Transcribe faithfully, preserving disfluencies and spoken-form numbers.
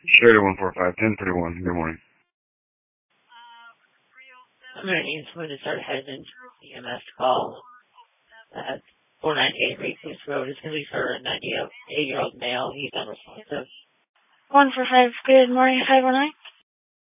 Sure, one four five ten thirty one. Good morning. I'm going to need someone to start heading into E M S call at four ninety-eight Recluse Road. It's going to be for a ninety-eight-year-old male. He's unresponsive. one four five, good morning, five one nine.